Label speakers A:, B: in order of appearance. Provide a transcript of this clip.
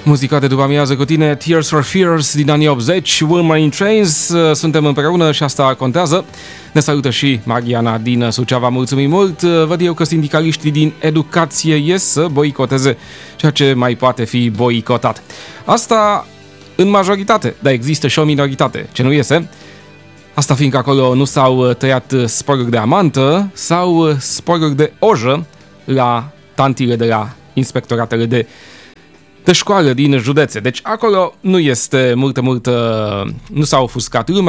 A: Muzica de după amiază cu tine, Tears for Fears din anii 80, Women in Chains, suntem împreună și asta contează. Ne salută și Mariana din Suceava, mulțumim mult. Văd eu că sindicaliștii din educație ies să boicoteze ceea ce mai poate fi boicotat. Asta în majoritate, dar există și o minoritate ce nu iese. Asta fiindcă acolo nu s-au tăiat sporuri de amantă sau sporuri de ojă la tantile de la inspectoratele de școală din județe. Deci acolo nu este multă, nu s-a ofuscat lumea.